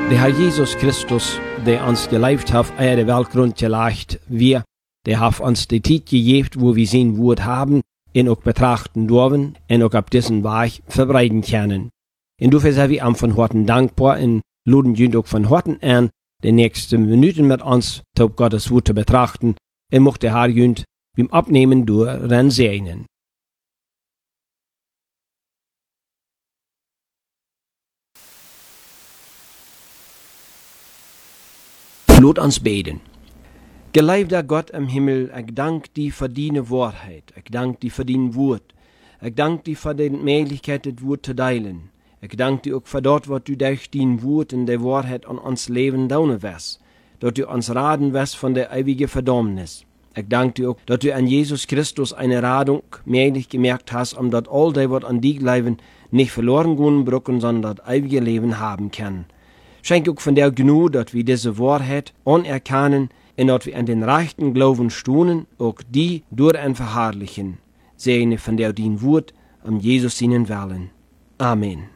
Der Herr Jesus Christus, der uns gelebt hat, der Weltgrund gelegt, der hat uns die Zeit gegeben, wo wir sein Wort haben, und auch betrachten dürfen, und auch auf diesen Weg verbreiten können. Und dafür sind wir von Herzen dankbar und laden uns auch von Herzen an, die nächsten Minuten mit uns auf Gottes Wort zu betrachten, und möchte der Herr uns beim Abnehmen durch segnen. Laat uns beten. Geliebter Gott im Himmel, ich danke dir für deine Wahrheit. Ich danke dir für dein Wort. Ich danke dir für die Möglichkeit, das Wort zu teilen. Ich danke dir auch für dort, was du durch dein Wort und die Wahrheit an uns Leben daunen wirst. Dass du uns raten wirst von der ewigen Verdammnis. Ich danke dir auch, dass du an Jesus Christus eine Radung möglich gemerkt hast, um dort all das, was an dir leben, nicht verloren gehen brücken, sondern das ewige Leben haben kann. Schenk auch von der Gnade, dass wir diese Wahrheit anerkennen und dass wir an den rechten Glauben stunden, auch die durch ein verherrlichen. Segne von der dein Wort, Jesus seinen Willen. Amen.